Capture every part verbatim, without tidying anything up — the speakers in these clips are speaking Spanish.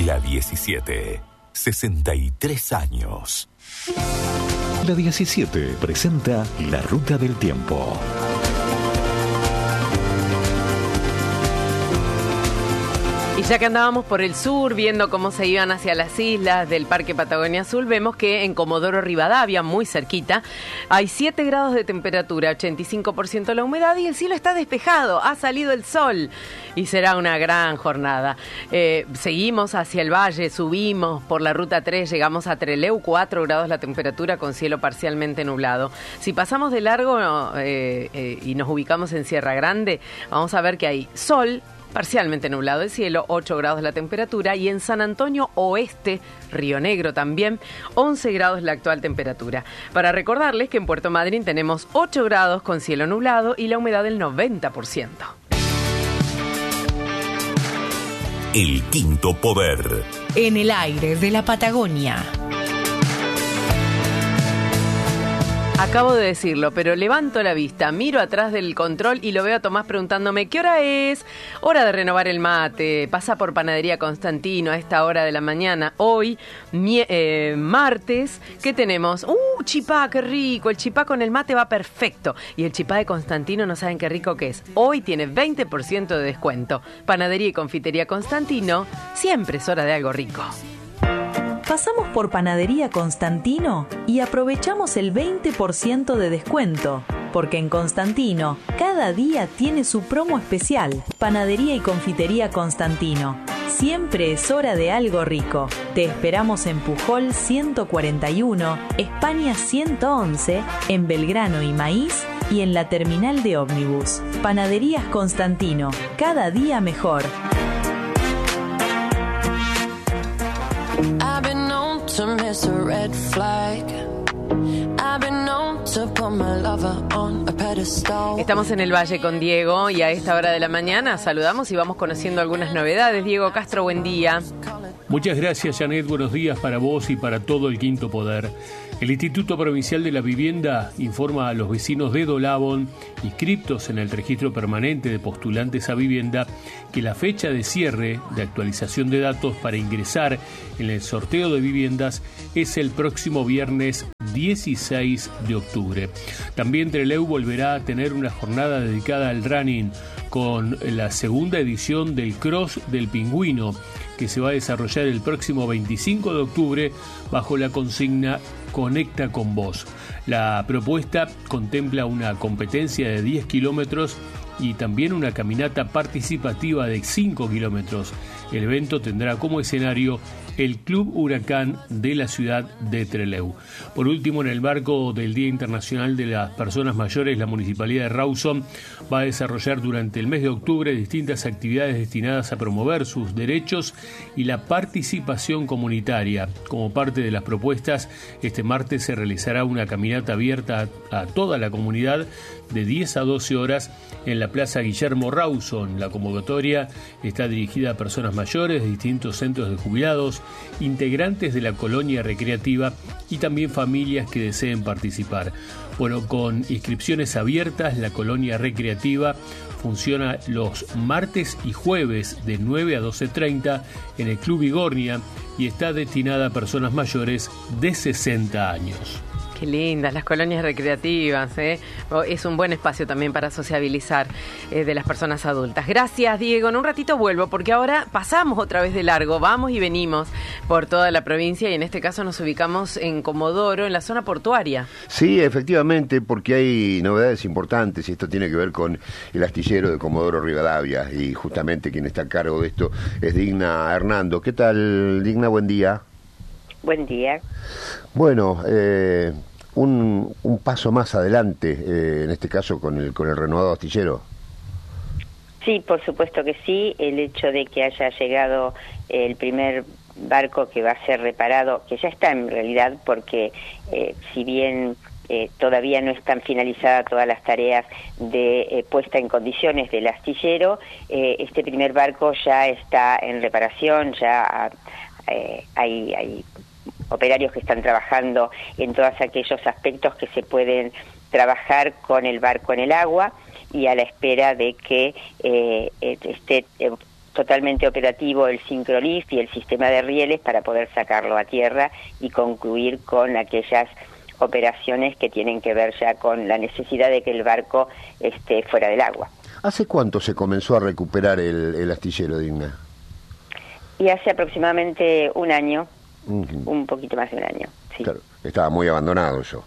La diecisiete, sesenta y tres años. La diecisiete presenta La Ruta del Tiempo. Y ya que andábamos por el sur viendo cómo se iban hacia las islas del Parque Patagonia Azul, vemos que en Comodoro Rivadavia, muy cerquita, hay siete grados de temperatura, ochenta y cinco por ciento la humedad y el cielo está despejado, ha salido el sol y será una gran jornada. Eh, seguimos hacia el valle, subimos por la ruta tres, llegamos a Trelew, cuatro grados la temperatura con cielo parcialmente nublado. Si pasamos de largo eh, eh, y nos ubicamos en Sierra Grande, vamos a ver que hay sol, parcialmente nublado el cielo, ocho grados la temperatura, y en San Antonio Oeste, Río Negro también, once grados la actual temperatura. Para recordarles que en Puerto Madryn tenemos ocho grados con cielo nublado y la humedad del noventa por ciento. El quinto poder. En el aire de la Patagonia. Acabo de decirlo, pero levanto la vista, miro atrás del control y lo veo a Tomás preguntándome ¿qué hora es? Hora de renovar el mate. Pasa por Panadería Constantino a esta hora de la mañana. Hoy, mi, eh, martes, ¿qué tenemos? ¡Uh, chipá, qué rico! El chipá con el mate va perfecto. Y el chipá de Constantino no saben qué rico que es. Hoy tiene veinte por ciento de descuento. Panadería y Confitería Constantino, siempre es hora de algo rico. Pasamos por Panadería Constantino y aprovechamos el veinte por ciento de descuento, porque en Constantino cada día tiene su promo especial. Panadería y Confitería Constantino, siempre es hora de algo rico. Te esperamos en Pujol ciento cuarenta y uno, España ciento once, en Belgrano y Maíz y en la terminal de ómnibus. Panaderías Constantino, cada día mejor. I've been known to miss a red flag. I've been known to put my lover on a pedestal. Estamos en el Valle con Diego y a esta hora de la mañana saludamos y vamos conociendo algunas novedades. Diego Castro, buen día. Muchas gracias, Janet. Buenos días para vos y para todo el Quinto Poder. El Instituto Provincial de la Vivienda informa a los vecinos de Dolabón, inscriptos en el registro permanente de postulantes a vivienda, que la fecha de cierre de actualización de datos para ingresar en el sorteo de viviendas es el próximo viernes dieciséis de octubre. También Trelew volverá a tener una jornada dedicada al running con la segunda edición del Cross del Pingüino, que se va a desarrollar el próximo veinticinco de octubre bajo la consigna Conecta con vos. La propuesta contempla una competencia de diez kilómetros y también una caminata participativa de cinco kilómetros. El evento tendrá como escenario el Club Huracán de la ciudad de Trelew. Por último, en el marco del Día Internacional de las Personas Mayores, la Municipalidad de Rawson va a desarrollar durante el mes de octubre distintas actividades destinadas a promover sus derechos y la participación comunitaria. Como parte de las propuestas, este martes se realizará una caminata abierta a, a toda la comunidad de diez a doce horas en la Plaza Guillermo Rawson. La convocatoria está dirigida a personas mayores de distintos centros de jubilados, integrantes de la colonia recreativa y también familias que deseen participar. Bueno, con inscripciones abiertas, la colonia recreativa funciona los martes y jueves de nueve a doce treinta en el Club Igornia y está destinada a personas mayores de sesenta años. Qué lindas las colonias recreativas, ¿eh? Es un buen espacio también para sociabilizar eh, de las personas adultas. Gracias, Diego. En un ratito vuelvo porque ahora pasamos otra vez de largo, vamos y venimos por toda la provincia y en este caso nos ubicamos en Comodoro, en la zona portuaria. Sí, efectivamente, porque hay novedades importantes y esto tiene que ver con el astillero de Comodoro Rivadavia y justamente quien está a cargo de esto es Digna Hernando. ¿Qué tal, Digna? Buen día. Buen día. Bueno, eh... Un, un paso más adelante, eh, en este caso con el con el renovado astillero. Sí, por supuesto que sí. El hecho de que haya llegado el primer barco que va a ser reparado, que ya está en realidad, porque eh, si bien eh, todavía no están finalizadas todas las tareas de eh, puesta en condiciones del astillero, eh, este primer barco ya está en reparación, ya eh, hay... hay operarios que están trabajando en todos aquellos aspectos que se pueden trabajar con el barco en el agua y a la espera de que eh, esté eh, totalmente operativo el Syncrolift y el sistema de rieles para poder sacarlo a tierra y concluir con aquellas operaciones que tienen que ver ya con la necesidad de que el barco esté fuera del agua. ¿Hace cuánto se comenzó a recuperar el, el astillero, Digna? Y hace aproximadamente un año, Uh-huh. un poquito más de un año, sí. Claro, estaba muy abandonado eso.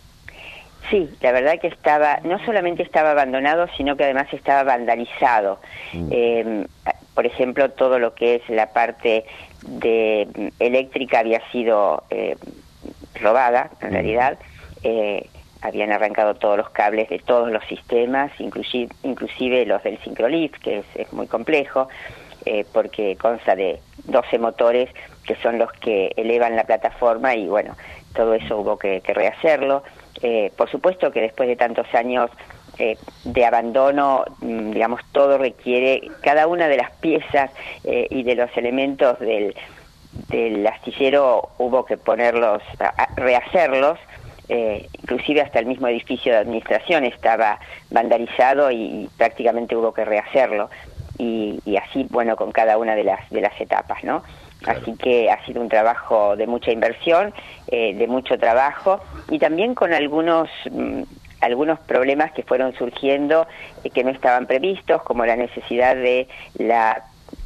Sí, la verdad que estaba, no solamente estaba abandonado, sino que además estaba vandalizado. Mm. Eh, por ejemplo, todo lo que es la parte de eléctrica había sido eh, robada, en mm. realidad. Eh, habían arrancado todos los cables de todos los sistemas, inclusive, inclusive los del Syncrolift, que es, es muy complejo, eh, porque consta de doce motores que son los que elevan la plataforma y bueno, todo eso hubo que, que rehacerlo. Eh, por supuesto que después de tantos años eh, de abandono, digamos, todo requiere, cada una de las piezas eh, y de los elementos del, del astillero hubo que ponerlos, a, a rehacerlos, eh, inclusive hasta el mismo edificio de administración estaba vandalizado y, y prácticamente hubo que rehacerlo, y, y así, bueno, con cada una de las, de las etapas, ¿no? Claro. Así que ha sido un trabajo de mucha inversión, eh, de mucho trabajo y también con algunos mm, algunos problemas que fueron surgiendo eh, que no estaban previstos, como la necesidad de la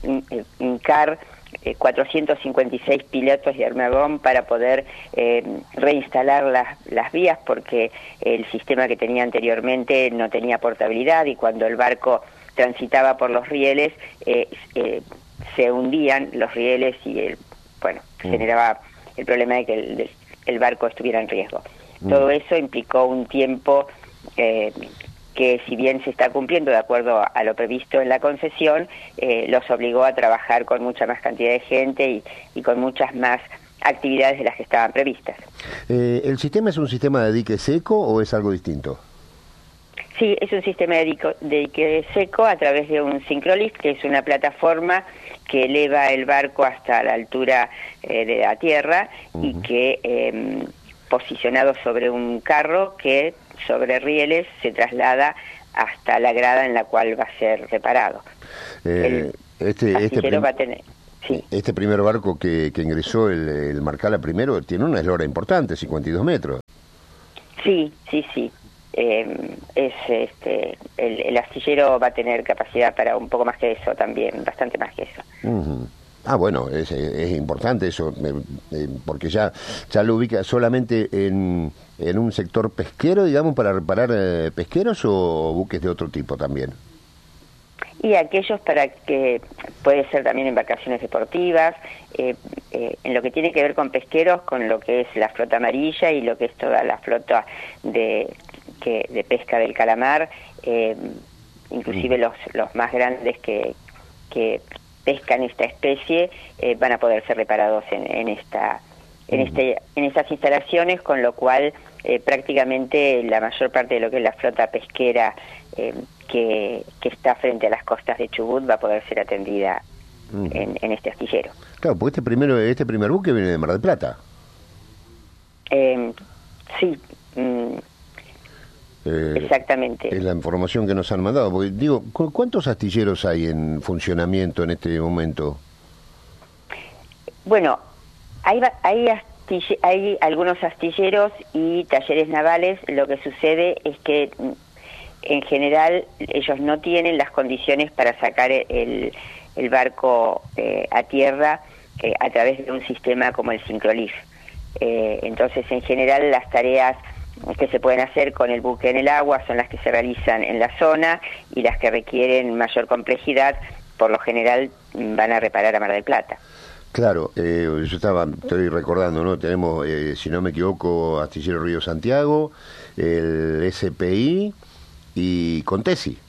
hincar eh, cuatrocientos cincuenta y seis pilotos de hormigón para poder eh, reinstalar las, las vías, porque el sistema que tenía anteriormente no tenía portabilidad y cuando el barco transitaba por los rieles eh, eh, se hundían los rieles y el, bueno, mm. generaba el problema de que el, el barco estuviera en riesgo. Mm. Todo eso implicó un tiempo eh, que, si bien se está cumpliendo de acuerdo a lo previsto en la concesión, eh, los obligó a trabajar con mucha más cantidad de gente y, y con muchas más actividades de las que estaban previstas. Eh, ¿El sistema es un sistema de dique seco o es algo distinto? Sí, es un sistema de dique, de dique seco a través de un Syncrolift, que es una plataforma que eleva el barco hasta la altura eh, de la tierra uh-huh. y que, eh, posicionado sobre un carro que sobre rieles se traslada hasta la grada en la cual va a ser reparado. Eh, el este, este, prim- va a tener, sí. este primer barco que, que ingresó, el, el Marcala primero, tiene una eslora importante, cincuenta y dos metros. Sí, sí, sí. Eh, es este el, el astillero va a tener capacidad para un poco más que eso también, bastante más que eso. Uh-huh. Ah, bueno, es, es importante eso, eh, eh, porque ya ya lo ubica solamente en, en un sector pesquero, digamos, para reparar eh, pesqueros o buques de otro tipo también. Y aquellos para que puede ser también embarcaciones deportivas, eh, eh, en lo que tiene que ver con pesqueros, con lo que es la flota amarilla y lo que es toda la flota de que de pesca del calamar, eh, inclusive mm. los los más grandes que que pescan esta especie eh, van a poder ser reparados en, en esta en mm. este en estas instalaciones, con lo cual eh, prácticamente la mayor parte de lo que es la flota pesquera eh, que, que está frente a las costas de Chubut va a poder ser atendida mm. en, en este astillero. Claro, porque este primero este primer buque viene de Mar del Plata. Eh, sí. Mm, Eh, Exactamente. Es la información que nos han mandado. Porque, digo, ¿cu- ¿cuántos astilleros hay en funcionamiento en este momento? Bueno, hay, hay, astille- hay algunos astilleros y talleres navales. Lo que sucede es que, en general, ellos no tienen las condiciones para sacar el, el barco eh, a tierra eh, a través de un sistema como el Syncrolift. Eh, entonces, en general, las tareas que se pueden hacer con el buque en el agua son las que se realizan en la zona, y las que requieren mayor complejidad, por lo general, van a reparar a Mar del Plata. Claro, eh, yo estaba, estoy recordando, ¿no? Tenemos, eh, si no me equivoco, Astillero Río Santiago, el S P I y Contesi.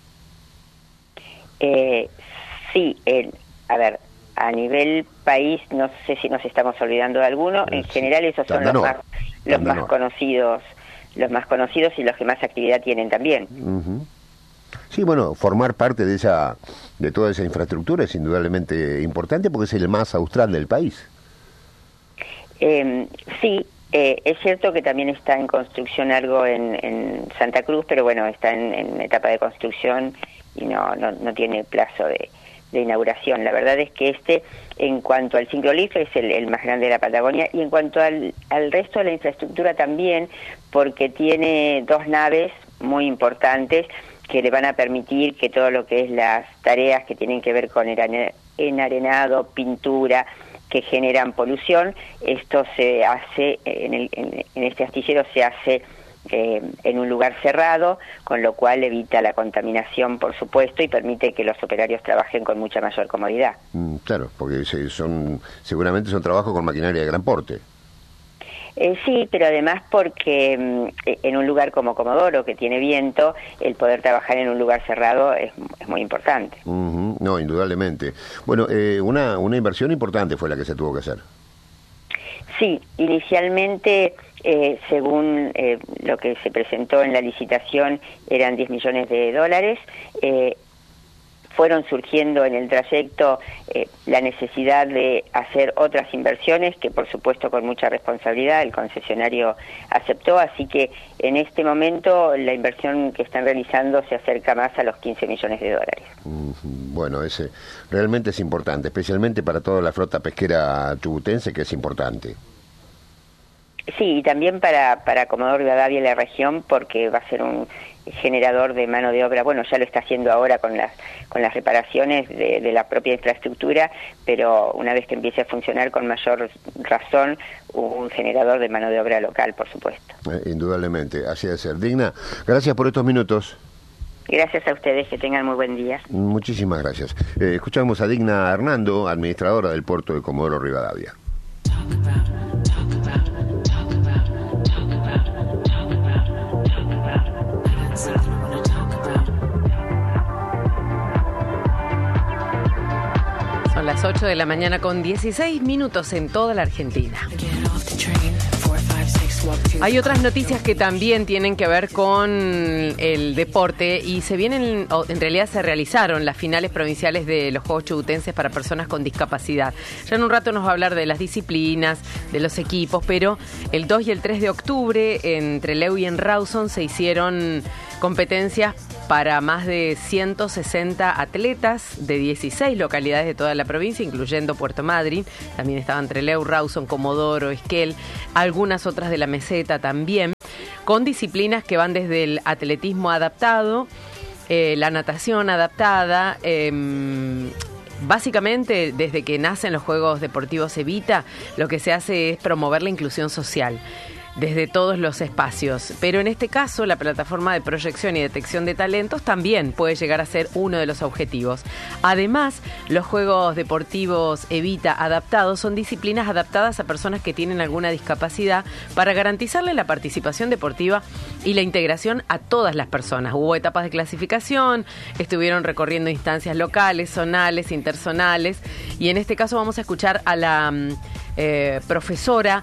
Eh, sí, el, a ver, a nivel país, no sé si nos estamos olvidando de alguno. En sí. general, esos son los más, los más conocidos. los más conocidos y los que más actividad tienen también. Uh-huh. Sí, bueno, formar parte de esa de toda esa infraestructura es indudablemente importante porque es el más austral del país. Eh, sí, eh, es cierto que también está en construcción algo en, en Santa Cruz, pero bueno, está en, en etapa de construcción y no, no, no tiene plazo de, de inauguración. La verdad es que este, en cuanto al ciclolifte, es el, el más grande de la Patagonia, y en cuanto al, al resto de la infraestructura también, porque tiene dos naves muy importantes que le van a permitir que todo lo que es las tareas que tienen que ver con enarenado, pintura, que generan polución, esto se hace, en, el, en, en este astillero se hace eh, en un lugar cerrado, con lo cual evita la contaminación, por supuesto, y permite que los operarios trabajen con mucha mayor comodidad. Mm, claro, porque son seguramente son trabajos con maquinaria de gran porte. Eh, sí, pero además porque mm, en un lugar como Comodoro, que tiene viento, el poder trabajar en un lugar cerrado es, es muy importante. Uh-huh. No, indudablemente. Bueno, eh, una, una inversión importante fue la que se tuvo que hacer. Sí, inicialmente, eh, según eh, lo que se presentó en la licitación, eran diez millones de dólares. Eh, fueron surgiendo en el trayecto eh, la necesidad de hacer otras inversiones, que por supuesto con mucha responsabilidad el concesionario aceptó, así que en este momento la inversión que están realizando se acerca más a los quince millones de dólares. Bueno, ese realmente es importante, especialmente para toda la flota pesquera chubutense, que es importante. Sí, y también para, para Comodoro Rivadavia y la región, porque va a ser un generador de mano de obra. Bueno, ya lo está haciendo ahora con las con las reparaciones de, de la propia infraestructura, pero una vez que empiece a funcionar con mayor razón, un generador de mano de obra local, por supuesto. Eh, indudablemente, así debe ser. Digna, gracias por estos minutos. Gracias a ustedes, que tengan muy buen día. Muchísimas gracias. Eh, escuchamos a Digna Hernando, administradora del puerto de Comodoro Rivadavia. Son las ocho de la mañana con dieciséis minutos en toda la Argentina. Hay otras noticias que también tienen que ver con el deporte y se vienen, o en realidad se realizaron las finales provinciales de los Juegos Chubutenses para personas con discapacidad. Ya en un rato nos va a hablar de las disciplinas, de los equipos, pero el dos y el tres de octubre entre Leu y en Rawson se hicieron competencias para más de ciento sesenta atletas de dieciséis localidades de toda la provincia, incluyendo Puerto Madryn. También estaban Trelew, Rawson, Comodoro, Esquel, algunas otras de la meseta también, con disciplinas que van desde el atletismo adaptado, eh, la natación adaptada, eh, básicamente desde que nacen los Juegos Deportivos Evita, lo que se hace es promover la inclusión social desde todos los espacios, pero en este caso la plataforma de proyección y detección de talentos también puede llegar a ser uno de los objetivos. Además, los Juegos Deportivos Evita adaptados son disciplinas adaptadas a personas que tienen alguna discapacidad para garantizarle la participación deportiva y la integración a todas las personas. Hubo etapas de clasificación, estuvieron recorriendo instancias locales, zonales, interzonales, y en este caso vamos a escuchar a la eh, profesora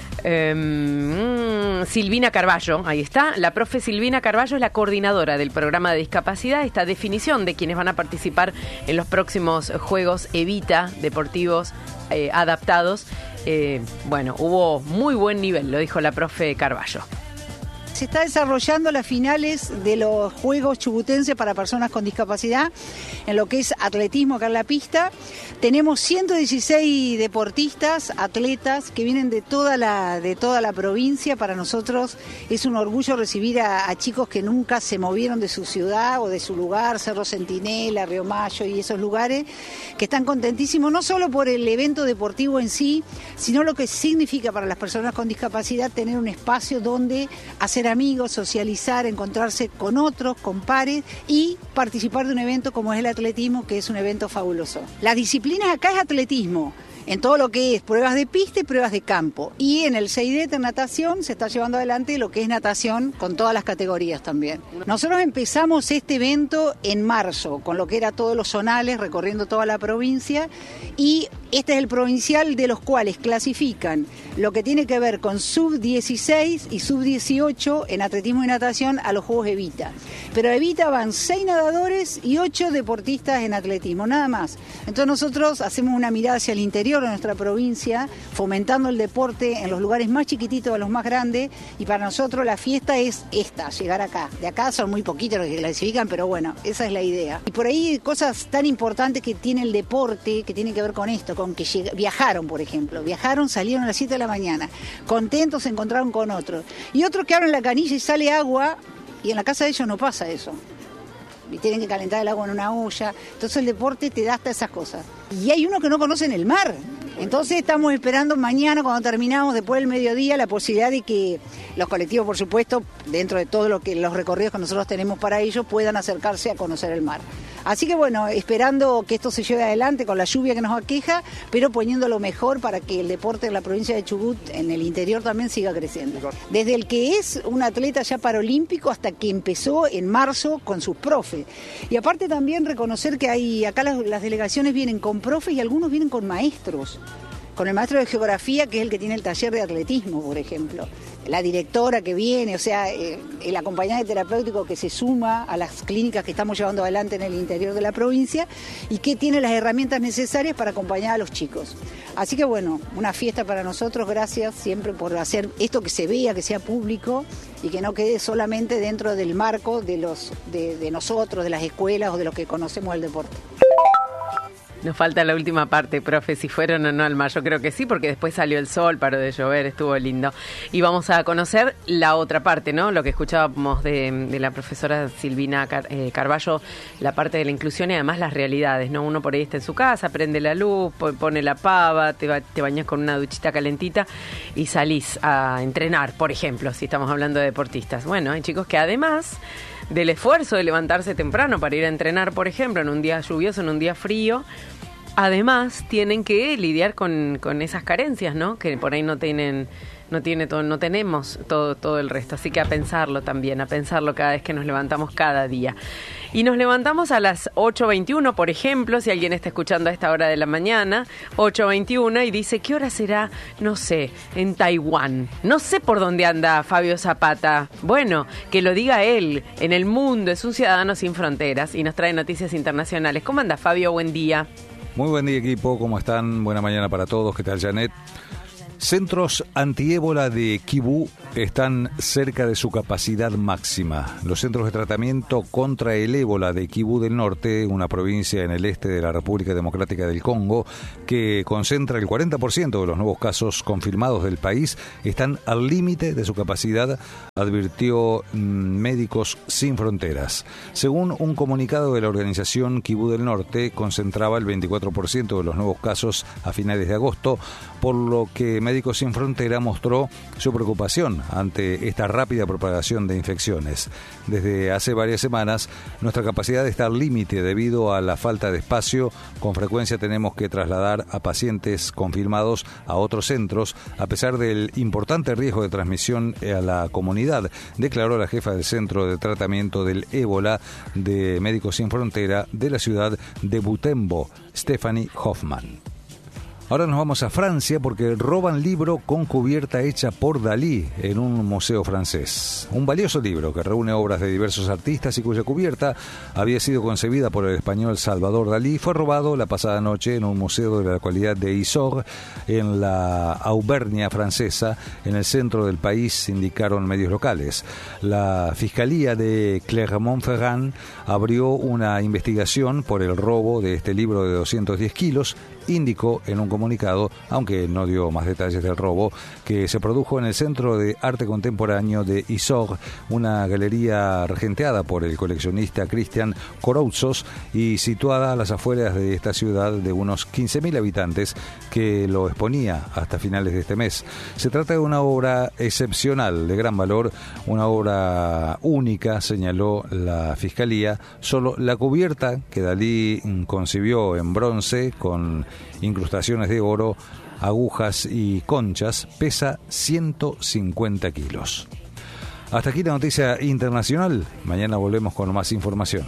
Um, Silvina Carballo, ahí está. La profe Silvina Carballo es la coordinadora del programa de discapacidad, esta definición de quienes van a participar en los próximos Juegos Evita deportivos eh, adaptados. Eh, bueno, hubo muy buen nivel, lo dijo la profe Carballo. Se está desarrollando las finales de los Juegos Chubutenses para personas con discapacidad en lo que es atletismo acá en la pista. Tenemos ciento dieciséis deportistas, atletas que vienen de toda la de toda la provincia. Para nosotros es un orgullo recibir a, a chicos que nunca se movieron de su ciudad o de su lugar, Cerro Centinela, Río Mayo y esos lugares, que están contentísimos no solo por el evento deportivo en sí, sino lo que significa para las personas con discapacidad tener un espacio donde hacer amigos, socializar, encontrarse con otros, con pares y participar de un evento como es el atletismo, que es un evento fabuloso. Las disciplinas acá es atletismo, en todo lo que es pruebas de pista y pruebas de campo. Y en el C I D E T en natación se está llevando adelante lo que es natación con todas las categorías también. Nosotros empezamos este evento en marzo, con lo que era todos los zonales, recorriendo toda la provincia, y este es el provincial de los cuales clasifican lo que tiene que ver con sub dieciséis y sub dieciocho en atletismo y natación a los Juegos Evita. Pero a Evita van seis nadadores y ocho deportistas en atletismo, nada más. Entonces nosotros hacemos una mirada hacia el interior de nuestra provincia, fomentando el deporte en los lugares más chiquititos a los más grandes, y para nosotros la fiesta es esta, llegar acá. De acá son muy poquitos los que clasifican, pero bueno, esa es la idea. Y por ahí cosas tan importantes que tiene el deporte, que tienen que ver con esto, con que lleg- viajaron, por ejemplo. Viajaron, salieron a las siete de la mañana, contentos, se encontraron con otros. Y otros que abren la canilla y sale agua, y en la casa de ellos no pasa eso. Y tienen que calentar el agua en una olla. Entonces el deporte te da hasta esas cosas. Y hay unos que no conocen el mar. Entonces estamos esperando mañana, cuando terminamos, después del mediodía, la posibilidad de que los colectivos, por supuesto, dentro de todo lo que los recorridos que nosotros tenemos para ellos, puedan acercarse a conocer el mar. Así que bueno, esperando que esto se lleve adelante con la lluvia que nos aqueja, pero poniendo lo mejor para que el deporte en la provincia de Chubut, en el interior, también siga creciendo. Desde el que es un atleta ya paralímpico hasta que empezó en marzo con sus profes. Y aparte también reconocer que hay acá las, las delegaciones vienen con profes y algunos vienen con maestros. Con el maestro de geografía, que es el que tiene el taller de atletismo, por ejemplo. La directora que viene, o sea, eh, el acompañante terapéutico que se suma a las clínicas que estamos llevando adelante en el interior de la provincia y que tiene las herramientas necesarias para acompañar a los chicos. Así que bueno, una fiesta para nosotros, gracias siempre por hacer esto que se vea, que sea público y que no quede solamente dentro del marco de, los, de, de nosotros, de las escuelas o de los que conocemos el deporte. Nos falta la última parte, profe, si fueron o no al mar. Yo creo que sí, porque después salió el sol, paró de llover, estuvo lindo. Y vamos a conocer la otra parte, ¿no? Lo que escuchábamos de, de la profesora Silvina Car, eh, Carballo, la parte de la inclusión y además las realidades, ¿no? Uno por ahí está en su casa, prende la luz, pone la pava, te, ba, te bañas con una duchita calentita y salís a entrenar, por ejemplo, si estamos hablando de deportistas. Bueno, hay chicos que además del esfuerzo de levantarse temprano para ir a entrenar, por ejemplo, en un día lluvioso, en un día frío, además tienen que lidiar con, con esas carencias, ¿no? Que por ahí no tienen, no tiene todo, no tenemos todo, todo el resto. Así que a pensarlo también, a pensarlo cada vez que nos levantamos cada día. Y nos levantamos a las ocho veintiuno, por ejemplo, si alguien está escuchando a esta hora de la mañana, ocho veintiuno, y dice, ¿qué hora será? No sé, en Taiwán. No sé por dónde anda Fabio Zapata. Bueno, que lo diga él. En el mundo es un ciudadano sin fronteras y nos trae noticias internacionales. ¿Cómo anda, Fabio? Buen día. Muy buen día, equipo. ¿Cómo están? Buena mañana para todos. ¿Qué tal, Janet? Centros antiébola de Kibú están cerca de su capacidad máxima. Los centros de tratamiento contra el ébola de Kibú del Norte, una provincia en el este de la República Democrática del Congo, que concentra el cuarenta por ciento de los nuevos casos confirmados del país, están al límite de su capacidad, advirtió Médicos Sin Fronteras. Según un comunicado de la organización, Kibú del Norte concentraba el veinticuatro por ciento de los nuevos casos a finales de agosto, por lo que Médicos Sin Frontera mostró su preocupación ante esta rápida propagación de infecciones. Desde hace varias semanas, nuestra capacidad está al límite debido a la falta de espacio. Con frecuencia tenemos que trasladar a pacientes confirmados a otros centros, a pesar del importante riesgo de transmisión a la comunidad, declaró la jefa del Centro de Tratamiento del Ébola de Médicos Sin Frontera de la ciudad de Butembo, Stephanie Hoffman. Ahora nos vamos a Francia porque roban libro con cubierta hecha por Dalí en un museo francés. Un valioso libro que reúne obras de diversos artistas y cuya cubierta había sido concebida por el español Salvador Dalí fue robado la pasada noche en un museo de la localidad de Issoire, en la Auvernia francesa, en el centro del país, indicaron medios locales. La Fiscalía de Clermont-Ferrand abrió una investigación por el robo de este libro de doscientos diez kilos, indicó en un comunicado, aunque no dio más detalles del robo, que se produjo en el Centro de Arte Contemporáneo de Issoire, una galería regenteada por el coleccionista Christian Corouzos y situada a las afueras de esta ciudad de unos quince mil habitantes, que lo exponía hasta finales de este mes. Se trata de una obra excepcional, de gran valor, una obra única, señaló la Fiscalía. Solo la cubierta que Dalí concibió en bronce con incrustaciones de oro, agujas y conchas, pesa ciento cincuenta kilos. Hasta aquí la noticia internacional. Mañana volvemos con más información.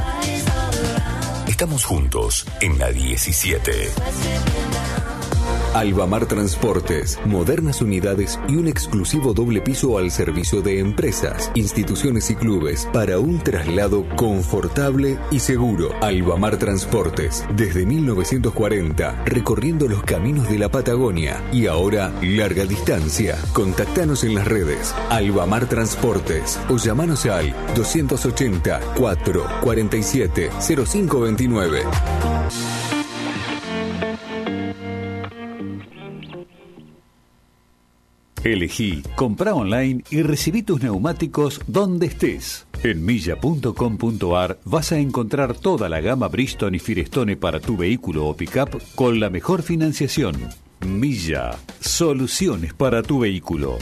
Estamos juntos en la diecisiete. Albamar Transportes, modernas unidades y un exclusivo doble piso al servicio de empresas, instituciones y clubes para un traslado confortable y seguro. Albamar Transportes, desde mil novecientos cuarenta, recorriendo los caminos de la Patagonia y ahora larga distancia. Contactanos en las redes Albamar Transportes o llamanos al doscientos ochenta, cuatro cuarenta y siete, cero cinco veintinueve. Elegí, comprá online y recibí tus neumáticos donde estés. En milla punto com punto ar vas a encontrar toda la gama Bridgestone y Firestone para tu vehículo o pickup con la mejor financiación. Milla, soluciones para tu vehículo.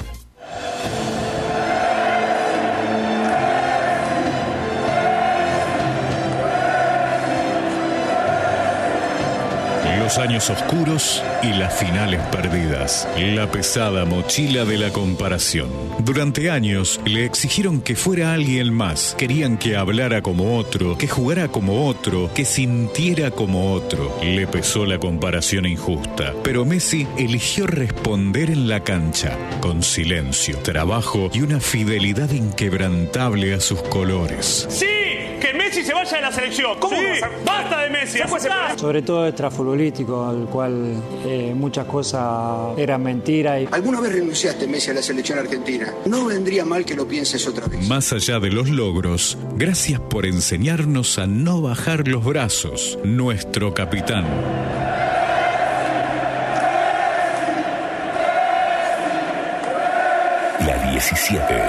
Los años oscuros y las finales perdidas. La pesada mochila de la comparación. Durante años le exigieron que fuera alguien más. Querían que hablara como otro, que jugara como otro, que sintiera como otro. Le pesó la comparación injusta. Pero Messi eligió responder en la cancha, con silencio, trabajo y una fidelidad inquebrantable a sus colores. ¡Sí! ¡Que Messi se vaya de la selección! ¿Cómo? Sí. ¡Basta de Messi! Sobre todo extrafutbolístico, al cual eh, muchas cosas eran mentiras. Y... ¿Alguna vez renunciaste, Messi, a la selección argentina? No vendría mal que lo pienses otra vez. Más allá de los logros, gracias por enseñarnos a no bajar los brazos. Nuestro capitán. La diecisiete.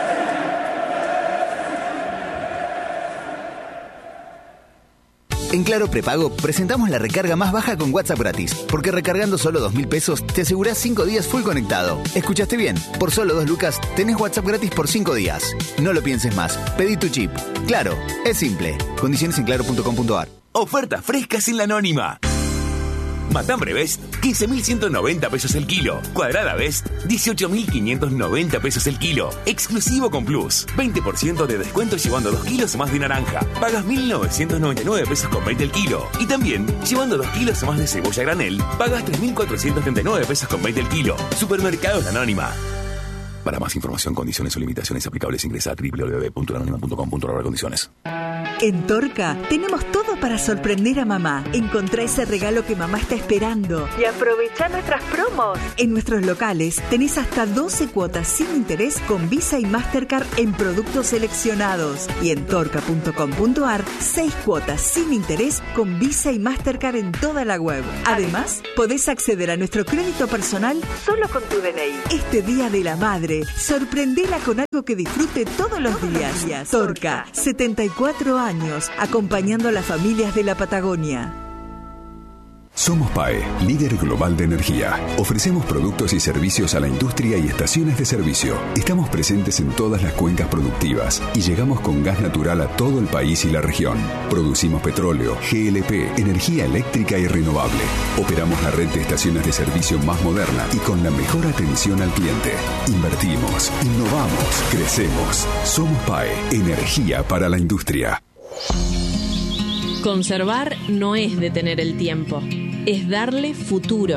En Claro Prepago presentamos la recarga más baja con WhatsApp gratis, porque recargando solo dos mil pesos te asegurás cinco días full conectado. ¿Escuchaste bien? Por solo dos lucas tenés WhatsApp gratis por cinco días. No lo pienses más. Pedí tu chip. Claro, es simple. Condiciones en claro punto com punto ar. Ofertas frescas en La Anónima. Matambre Best, quince mil ciento noventa pesos el kilo. Cuadrada Best, dieciocho mil quinientos noventa pesos el kilo. Exclusivo con Plus. veinte por ciento de descuento llevando dos kilos más de naranja. Pagas mil novecientos noventa y nueve pesos con veinte el kilo. Y también, llevando dos kilos más de cebolla granel, pagas tres mil cuatrocientos treinta y nueve pesos con veinte el kilo. Supermercados La Anónima. Para más información, condiciones o limitaciones aplicables, ingresa a doble u doble u doble u punto la anónima punto com punto ar condiciones. En Torca tenemos todo para sorprender a mamá. Encontrá ese regalo que mamá está esperando y aprovechá nuestras promos. En nuestros locales tenés hasta doce cuotas sin interés con Visa y Mastercard en productos seleccionados. Y en torca punto com punto ar, seis cuotas sin interés con Visa y Mastercard en toda la web. Además, podés acceder a nuestro crédito personal solo con tu D N I. Este Día de la Madre, sorprendela con algo que disfrute todos los días. Torca, setenta y cuatro años, acompañando a las familias de la Patagonia. Somos P A E, líder global de energía. Ofrecemos productos y servicios a la industria y estaciones de servicio. Estamos presentes en todas las cuencas productivas y llegamos con gas natural a todo el país y la región. Producimos petróleo, G L P, energía eléctrica y renovable. Operamos la red de estaciones de servicio más moderna y con la mejor atención al cliente. Invertimos, innovamos, crecemos. Somos P A E, energía para la industria. Conservar no es detener el tiempo, es darle futuro.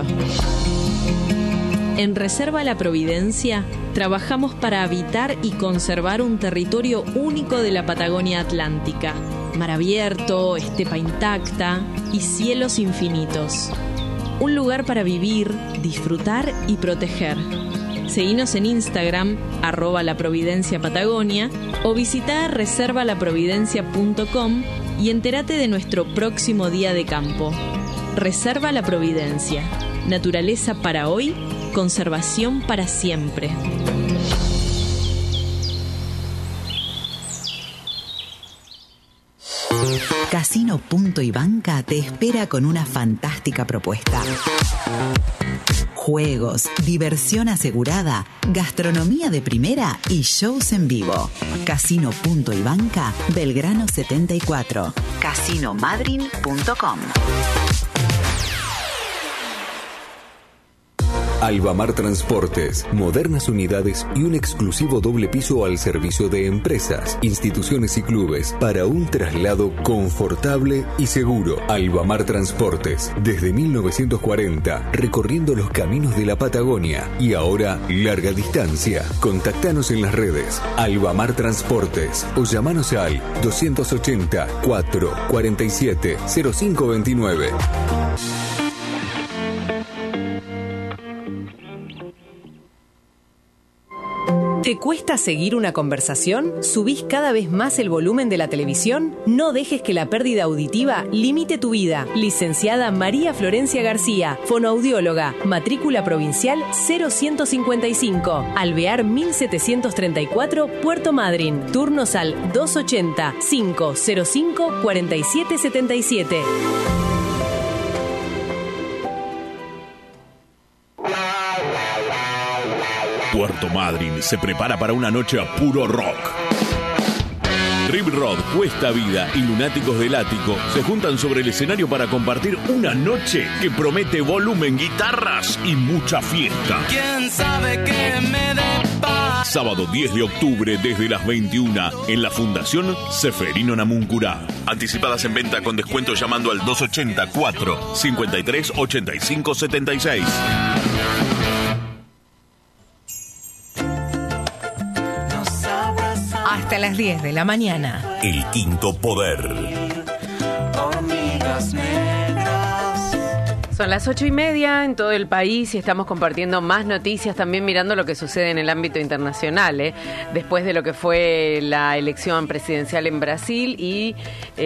En Reserva La Providencia trabajamos para habitar y conservar un territorio único de la Patagonia Atlántica. Mar abierto, estepa intacta y cielos infinitos. Un lugar para vivir, disfrutar y proteger. Seguinos en Instagram, arroba La Providencia Patagonia, o visita reserva la providencia punto com y entérate de nuestro próximo día de campo. Reserva La Providencia. Naturaleza para hoy, conservación para siempre. Casino Punto y Banca te espera con una fantástica propuesta. Juegos, diversión asegurada, gastronomía de primera y shows en vivo. Casino Punto y Banca, Belgrano setenta y cuatro. casino madryn punto com. Albamar Transportes, modernas unidades y un exclusivo doble piso al servicio de empresas, instituciones y clubes para un traslado confortable y seguro. Albamar Transportes, desde mil novecientos cuarenta, recorriendo los caminos de la Patagonia y ahora larga distancia. Contactanos en las redes Albamar Transportes o llamanos al doscientos ochenta, cuatro cuarenta y siete, cero cinco veintinueve. ¿Te cuesta seguir una conversación? ¿Subís cada vez más el volumen de la televisión? No dejes que la pérdida auditiva limite tu vida. Licenciada María Florencia García, fonoaudióloga, matrícula provincial cero ciento cincuenta y cinco, Alvear mil setecientos treinta y cuatro, Puerto Madryn. Turnos al doscientos ochenta, cinco cero cinco, cuarenta y siete setenta y siete. Puerto Madryn se prepara para una noche a puro rock. Rip Rod, Cuesta Vida y Lunáticos del Ático se juntan sobre el escenario para compartir una noche que promete volumen, guitarras y mucha fiesta. ¿Quién sabe qué me depara? Sábado diez de octubre desde las veintiuna en la Fundación Seferino Namuncurá. Anticipadas en venta con descuento llamando al doscientos ochenta, cuatro cincuenta y tres, ochenta y cinco setenta y seis. Hasta las diez de la mañana. El Quinto Poder. Hormigas negras. Son las ocho y media en todo el país y estamos compartiendo más noticias, también mirando lo que sucede en el ámbito internacional, ¿eh? Después de lo que fue la elección presidencial en Brasil y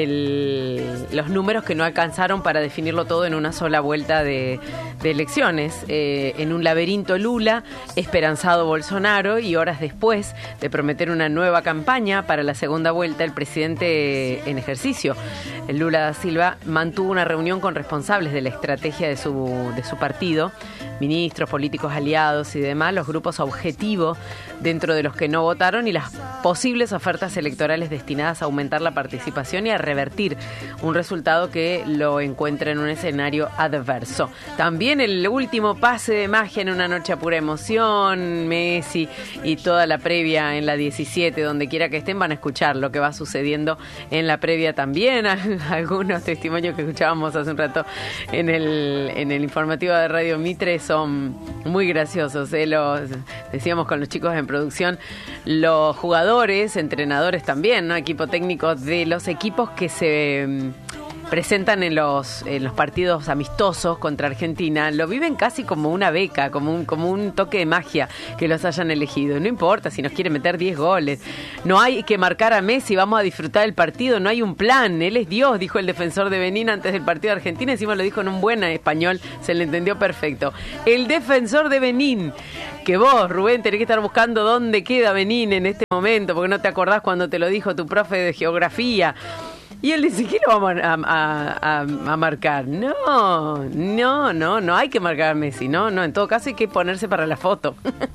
el, los números que no alcanzaron para definirlo todo en una sola vuelta de, de elecciones. Eh, en un laberinto Lula, esperanzado Bolsonaro, y horas después de prometer una nueva campaña para la segunda vuelta, el presidente en ejercicio, el Lula da Silva, mantuvo una reunión con responsables de la estrategia de su, de su partido, ministros, políticos aliados y demás, los grupos objetivos dentro de los que no votaron y las posibles ofertas electorales destinadas a aumentar la participación y a revertir un resultado que lo encuentra en un escenario adverso. También el último pase de magia en una noche a pura emoción, Messi y toda la previa en la diecisiete, donde quiera que estén van a escuchar lo que va sucediendo en la previa también. Algunos testimonios que escuchábamos hace un rato en el, en el informativo de Radio Mitre son muy graciosos, ¿eh? Los, decíamos con los chicos en producción, los jugadores, entrenadores también, ¿no? Equipo técnico de los equipos que se presentan en los, en los partidos amistosos contra Argentina, lo viven casi como una beca, como un, como un toque de magia que los hayan elegido. No importa si nos quieren meter diez goles, no hay que marcar a Messi, vamos a disfrutar del partido, no hay un plan, él es Dios, dijo el defensor de Benín antes del partido de Argentina, encima lo dijo en un buen español, se le entendió perfecto. El defensor de Benín, que vos, Rubén, tenés que estar buscando dónde queda Benín en este momento, porque no te acordás cuando te lo dijo tu profe de geografía. Y él dice, ¿qué lo vamos a, a, a, a marcar? No, no, no, no hay que marcar a Messi, no, no, en todo caso hay que ponerse para la foto.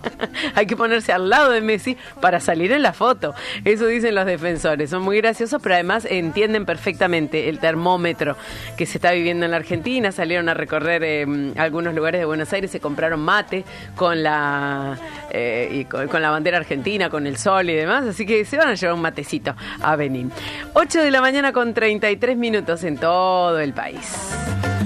Hay que ponerse al lado de Messi para salir en la foto. Eso dicen los defensores, son muy graciosos, pero además entienden perfectamente el termómetro que se está viviendo en la Argentina. Salieron a recorrer eh, algunos lugares de Buenos Aires, se compraron mate con la, eh, y con, con la bandera argentina, con el sol y demás, así que se van a llevar un matecito a Benín. ocho de la mañana con treinta y tres minutos en todo el país.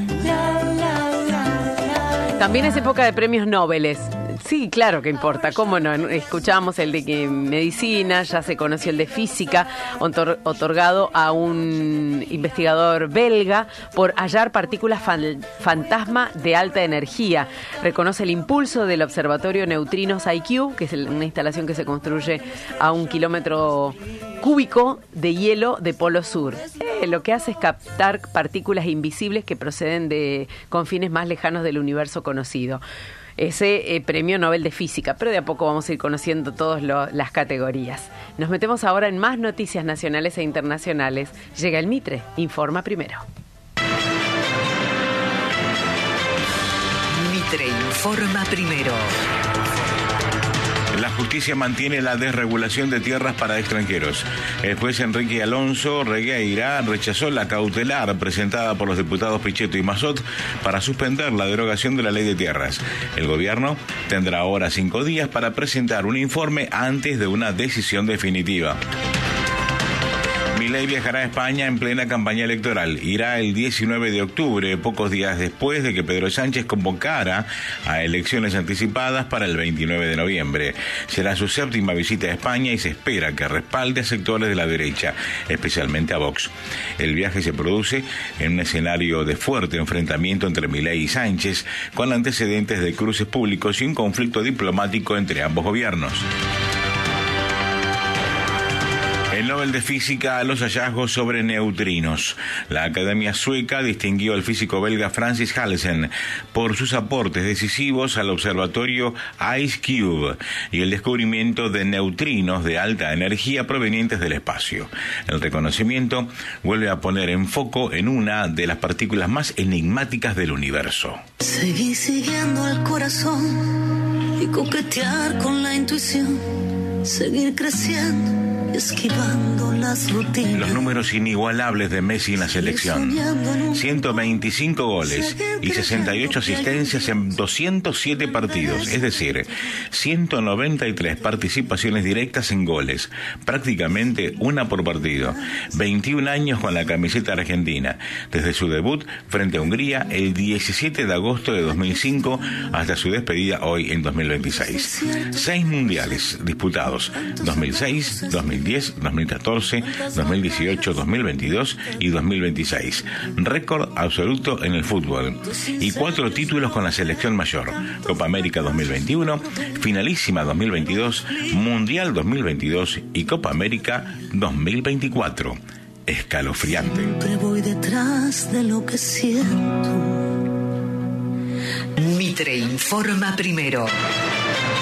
También es época de premios Nobel. Sí, claro que importa, cómo no. Escuchamos el de medicina, ya se conoció el de física, otor- otorgado a un investigador belga por hallar partículas fan- fantasma de alta energía. Reconoce el impulso del observatorio Neutrinos I Q, que es una instalación que se construye a un kilómetro cúbico de hielo de Polo Sur. Eh, lo que hace es captar partículas invisibles que proceden de confines más lejanos del universo conocido. Ese eh, premio Nobel de Física, pero de a poco vamos a ir conociendo todas las categorías. Nos metemos ahora en más noticias nacionales e internacionales. Llega el Mitre, informa primero. Mitre informa primero. La justicia mantiene la desregulación de tierras para extranjeros. El juez Enrique Alonso Regueira rechazó la cautelar presentada por los diputados Pichetto y Massot para suspender la derogación de la ley de tierras. El gobierno tendrá ahora cinco días para presentar un informe antes de una decisión definitiva. Milei viajará a España en plena campaña electoral. Irá el diecinueve de octubre, pocos días después de que Pedro Sánchez convocara a elecciones anticipadas para el veintinueve de noviembre. Será su séptima visita a España y se espera que respalde a sectores de la derecha, especialmente a Vox. El viaje se produce en un escenario de fuerte enfrentamiento entre Milei y Sánchez, con antecedentes de cruces públicos y un conflicto diplomático entre ambos gobiernos. El Nobel de Física a los hallazgos sobre neutrinos. La Academia Sueca distinguió al físico belga Francis Halsen por sus aportes decisivos al observatorio IceCube y el descubrimiento de neutrinos de alta energía provenientes del espacio. El reconocimiento vuelve a poner en foco en una de las partículas más enigmáticas del universo. Seguir siguiendo al corazón y coquetear con la intuición. Seguir creciendo. Esquivando las rutinas. Los números inigualables de Messi en la selección. ciento veinticinco goles y sesenta y ocho asistencias en doscientos siete partidos, es decir, ciento noventa y tres participaciones directas en goles, prácticamente una por partido. veintiún años con la camiseta argentina, desde su debut frente a Hungría el diecisiete de agosto de dos mil cinco hasta su despedida hoy en dos mil veintiséis. Seis mundiales disputados, dos mil seis, dos mil diez, dos mil catorce, dos mil dieciocho, dos mil veintidós y dos mil veintiséis. Récord absoluto en el fútbol. Y cuatro títulos con la selección mayor. Copa América dos mil veintiuno, Finalísima dos mil veintidós, Mundial dos mil veintidós y Copa América dos mil veinticuatro. Escalofriante. Siempre voy detrás de lo que siento. Mitre informa primero.